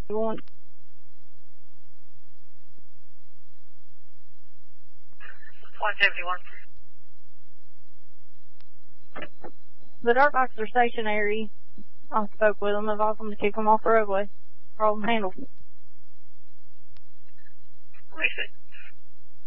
171. The dirt bikes are stationary. I spoke with them. Advised them to keep them off the roadway. Problem handled.